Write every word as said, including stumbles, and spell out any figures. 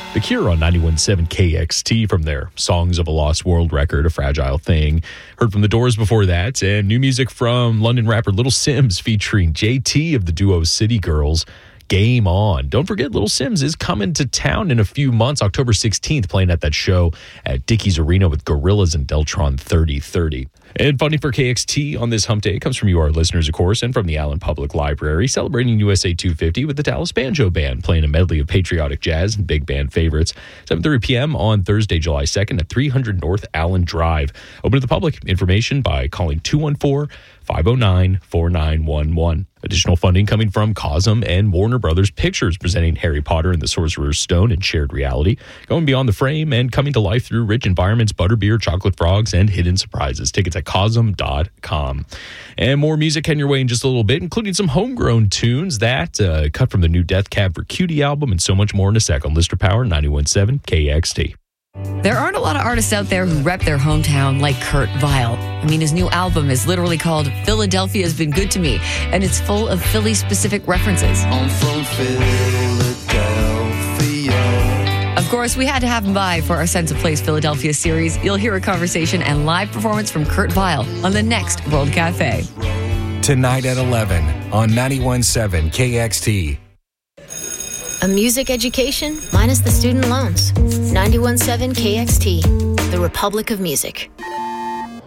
The Cure on ninety-one point seven K X T from their Songs of a Lost World record, A Fragile Thing. Heard from The Doors before that, and new music from London rapper Little Simz featuring J T of the duo City Girls. Game On. Don't forget, Little Simz is coming to town in a few months, October sixteenth, playing at that show at Dickies Arena with Gorillaz and Deltron thirty thirty. And funding for K X T on this hump day comes from you, our listeners, of course, and from the Allen Public Library, celebrating U S A two fifty with the Dallas Banjo Band, playing a medley of patriotic jazz and big band favorites. seven thirty p.m. on Thursday, July second at three hundred North Allen Drive. Open to the public. Information by calling two one four, five oh nine, four nine one one. Additional funding coming from Cosm and Warner Brothers Pictures, presenting Harry Potter and the Sorcerer's Stone in shared reality, going beyond the frame and coming to life through rich environments, butterbeer, chocolate frogs, and hidden surprises. Tickets at cosm dot com. And more music heading your way in just a little bit, including some homegrown tunes that uh, cut from the new Death Cab for Cutie album, and so much more in a sec on Lister Power ninety-one point seven K X T. There aren't a lot of artists out there who rep their hometown like Kurt Vile. I mean, his new album is literally called Philadelphia's Been Good to Me, and it's full of Philly-specific references. I'm from Philadelphia. Of course, we had to have him by for our Sense of Place Philadelphia series. You'll hear a conversation and live performance from Kurt Vile on the next World Cafe. Tonight at eleven on ninety-one point seven K X T. A music education minus the student loans. ninety-one point seven K X T, the Republic of Music.